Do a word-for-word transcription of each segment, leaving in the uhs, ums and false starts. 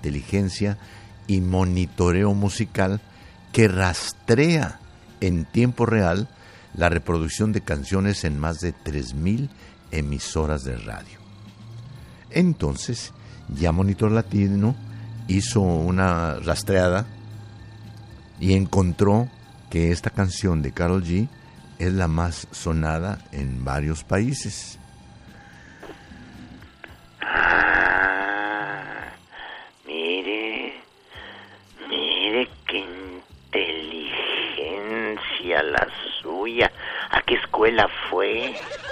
inteligencia y monitoreo musical que rastrea en tiempo real la reproducción de canciones en más de tres mil emisoras de radio. Entonces, ya Monitor Latino hizo una rastreada y encontró que esta canción de Karol G es la más sonada en varios países. Ah, mire, mire qué inteligencia la suya. ¿A qué escuela fue?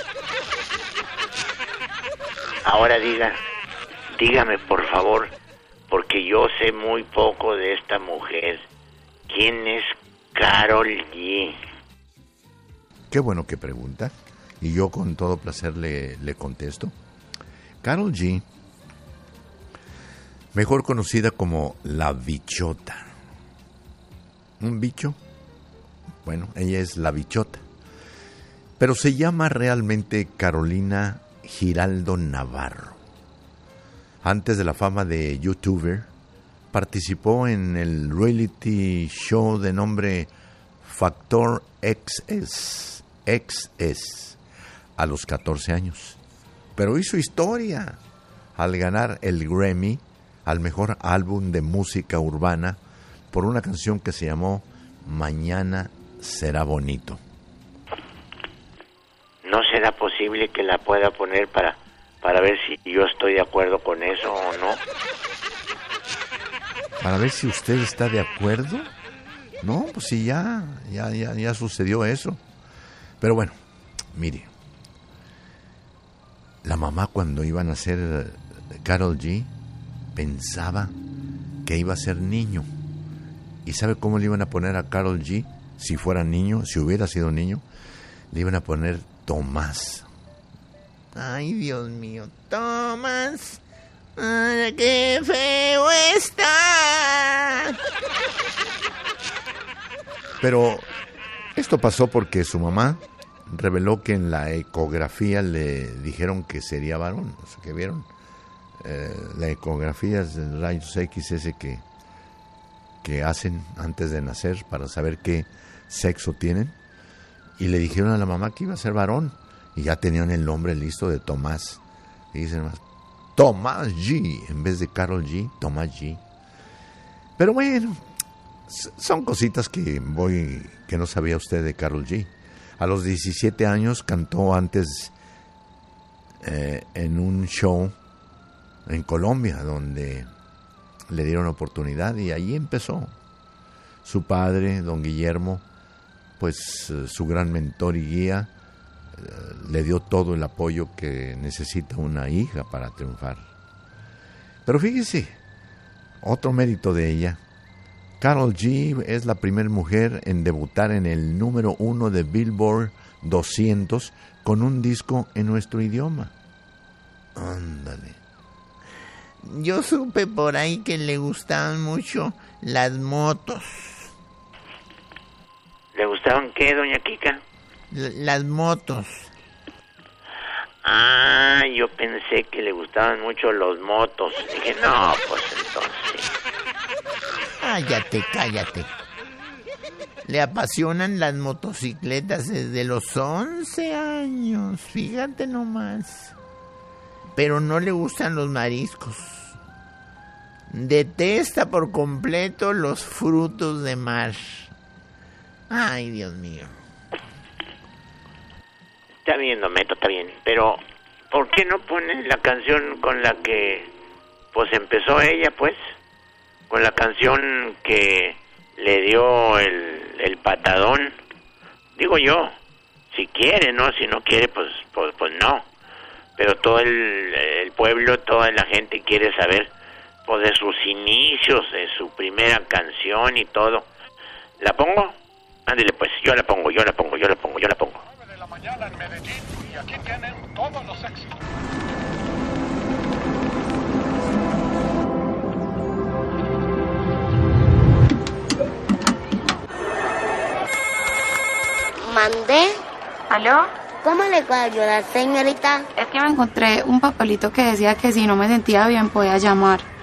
Ahora diga, dígame por favor, porque yo sé muy poco de esta mujer. ¿Quién es Karol G? Qué bueno que pregunta, y yo con todo placer le, le contesto. Karol G, mejor conocida como la Bichota. ¿Un bicho? Bueno, ella es la Bichota. Pero se llama realmente Carolina Giraldo Navarro. Antes de la fama de youtuber, participó en el reality show de nombre Factor X S, X S, a los catorce años. Pero hizo historia al ganar el Grammy al mejor álbum de música urbana por una canción que se llamó Mañana será bonito. ¿No será posible que la pueda poner para, para ver si yo estoy de acuerdo con eso o no? ¿Para ver si usted está de acuerdo? No, pues sí, ya, ya, ya, ya sucedió eso. Pero bueno, mire, la mamá cuando iba a nacer Karol G pensaba que iba a ser niño. ¿Y sabe cómo le iban a poner a Karol G si fuera niño, si hubiera sido niño? Le iban a poner Tomás. Ay, Dios mío, Tomás, qué feo está. Pero esto pasó porque su mamá reveló que en la ecografía le dijeron que sería varón. O sea, que vieron eh, la ecografía es el rayos X ese que, que hacen antes de nacer para saber qué sexo tienen. Y le dijeron a la mamá que iba a ser varón. Y ya tenían el nombre listo de Tomás. Y dicen más, Tomás G. En vez de Karol G, Tomás G. Pero bueno, son cositas que voy que no sabía usted de Karol G. A los diecisiete años cantó antes eh, en un show en Colombia, donde le dieron oportunidad y allí empezó. Su padre, don Guillermo, pues eh, su gran mentor y guía, eh, le dio todo el apoyo que necesita una hija para triunfar. Pero fíjese, otro mérito de ella, Karol G es la primera mujer en debutar en el número uno de Billboard doscientos con un disco en nuestro idioma. Ándale. Yo supe por ahí que le gustaban mucho las motos. ¿Le gustaban qué, doña Kika? L- las motos. Ah, yo pensé que le gustaban mucho los motos. Dije, no, pues entonces... Cállate, cállate. Le apasionan las motocicletas desde los once años, fíjate nomás. Pero no le gustan los mariscos. Detesta por completo los frutos de mar. Ay, Dios mío. Está bien, Don Meto, está bien. Pero, ¿por qué no ponen la canción con la que, pues, empezó ella, pues? Con la canción que le dio el, el patadón. Digo yo, si quiere, ¿no? Si no quiere, pues, pues, pues no. Pero todo el, el pueblo, toda la gente quiere saber, pues, de sus inicios, de su primera canción y todo. ¿La pongo? Ándale, pues, yo la pongo, yo la pongo, yo la pongo, yo la pongo. nueve de la mañana en Medellín, y aquí tienen todos los éxitos. ¿Mandé? ¿Aló? ¿Cómo le puedo ayudar, señorita? Es que me encontré un papelito que decía que si no me sentía bien podía llamar.